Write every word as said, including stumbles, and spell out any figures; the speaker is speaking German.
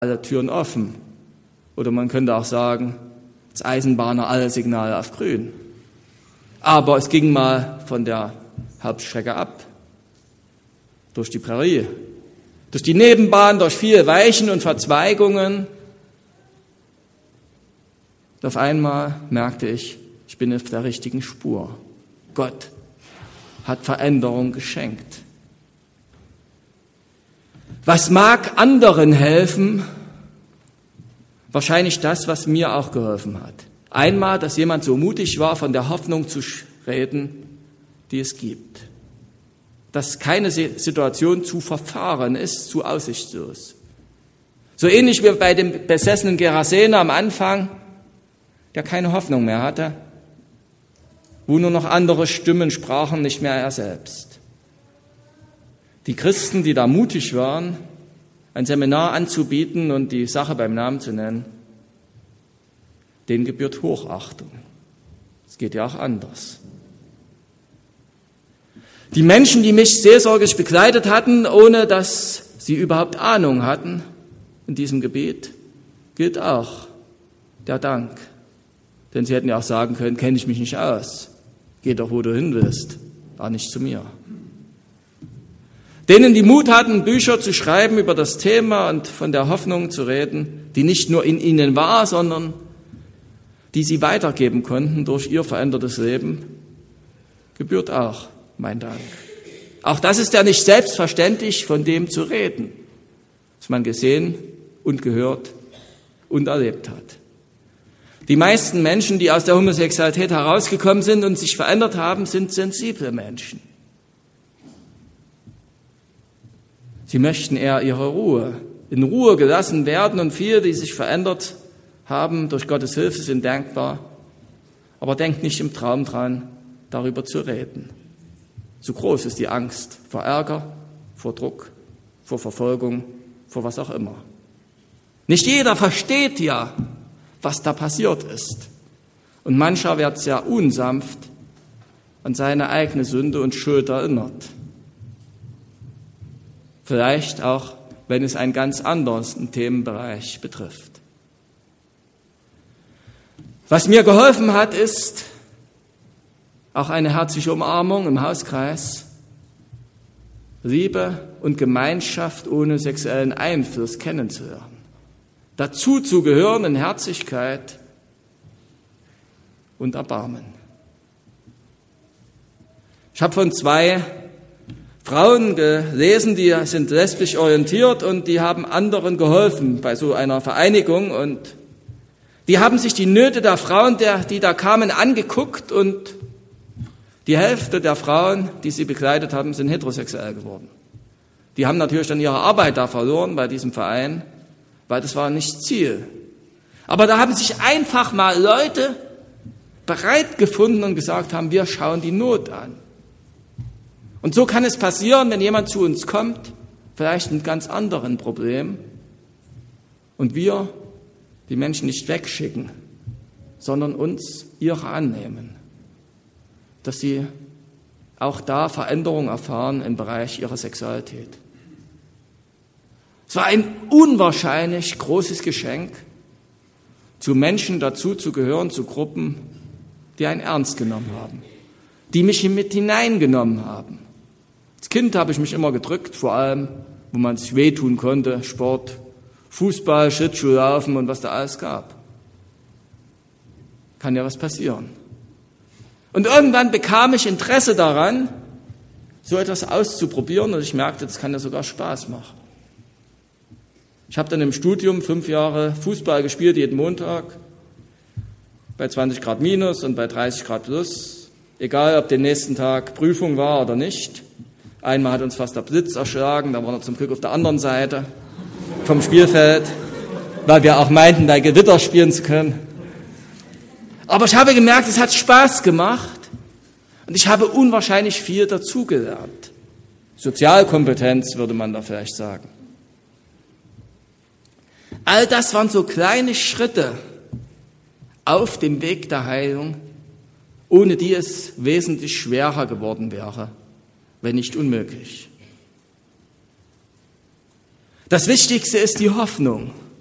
alle Türen offen. Oder man könnte auch sagen, als Eisenbahner alle Signale auf grün. Aber es ging mal von der Hauptstrecke ab. Durch die Prärie, durch die Nebenbahn, durch viele Weichen und Verzweigungen. Und auf einmal merkte ich, ich bin auf der richtigen Spur. Gott hat Veränderung geschenkt. Was mag anderen helfen? Wahrscheinlich das, was mir auch geholfen hat. Einmal, dass jemand so mutig war, von der Hoffnung zu reden, die es gibt. Dass keine Situation zu verfahren ist, zu aussichtslos. So ähnlich wie bei dem besessenen Gerasener am Anfang, der keine Hoffnung mehr hatte, wo nur noch andere Stimmen sprachen, nicht mehr er selbst. Die Christen, die da mutig waren, ein Seminar anzubieten und die Sache beim Namen zu nennen, denen gebührt Hochachtung. Es geht ja auch anders. Die Menschen, die mich seelsorgerisch begleitet hatten, ohne dass sie überhaupt Ahnung hatten in diesem Gebiet, gilt auch der Dank. Denn sie hätten ja auch sagen können, kenne ich mich nicht aus. Geh doch, wo du hin willst, aber nicht zu mir. Denen, die Mut hatten, Bücher zu schreiben über das Thema und von der Hoffnung zu reden, die nicht nur in ihnen war, sondern die sie weitergeben konnten durch ihr verändertes Leben, gebührt auch mein Dank. Auch das ist ja nicht selbstverständlich, von dem zu reden, was man gesehen und gehört und erlebt hat. Die meisten Menschen, die aus der Homosexualität herausgekommen sind und sich verändert haben, sind sensible Menschen. Sie möchten eher ihre Ruhe, in Ruhe gelassen werden und viele, die sich verändert haben durch Gottes Hilfe, sind dankbar, aber denkt nicht im Traum dran, darüber zu reden. Zu groß ist die Angst vor Ärger, vor Druck, vor Verfolgung, vor was auch immer. Nicht jeder versteht ja, was da passiert ist. Und mancher wird sehr unsanft an seine eigene Sünde und Schuld erinnert. Vielleicht auch, wenn es einen ganz anderen Themenbereich betrifft. Was mir geholfen hat, ist auch eine herzliche Umarmung im Hauskreis, Liebe und Gemeinschaft ohne sexuellen Einfluss kennenzulernen. Dazu zu gehören in Herzlichkeit und Erbarmen. Ich habe von zwei Frauen gelesen, die sind lesbisch orientiert und die haben anderen geholfen bei so einer Vereinigung und die haben sich die Nöte der Frauen, die da kamen, angeguckt und die Hälfte der Frauen, die sie begleitet haben, sind heterosexuell geworden. Die haben natürlich dann ihre Arbeit da verloren bei diesem Verein, weil das war nicht Ziel. Aber da haben sich einfach mal Leute bereit gefunden und gesagt haben, wir schauen die Not an. Und so kann es passieren, wenn jemand zu uns kommt, vielleicht mit ganz anderen Problemen, und wir die Menschen nicht wegschicken, sondern uns ihre annehmen, dass sie auch da Veränderung erfahren im Bereich ihrer Sexualität. Es war ein unwahrscheinlich großes Geschenk, zu Menschen dazu zu gehören, zu Gruppen, die einen ernst genommen haben, die mich mit hineingenommen haben. Als Kind habe ich mich immer gedrückt, vor allem, wo man sich wehtun konnte, Sport, Fußball, Schlittschuhlaufen und was da alles gab. Kann ja was passieren. Und irgendwann bekam ich Interesse daran, so etwas auszuprobieren und ich merkte, das kann ja sogar Spaß machen. Ich habe dann im Studium fünf Jahre Fußball gespielt, jeden Montag, bei zwanzig Grad minus und bei dreißig Grad plus, egal ob den nächsten Tag Prüfung war oder nicht. Einmal hat uns fast der Blitz erschlagen, da waren wir zum Glück auf der anderen Seite vom Spielfeld, weil wir auch meinten, bei Gewitter spielen zu können. Aber ich habe gemerkt, es hat Spaß gemacht und ich habe unwahrscheinlich viel dazugelernt. Sozialkompetenz würde man da vielleicht sagen. All das waren so kleine Schritte auf dem Weg der Heilung, ohne die es wesentlich schwerer geworden wäre, wenn nicht unmöglich. Das Wichtigste ist die Hoffnung.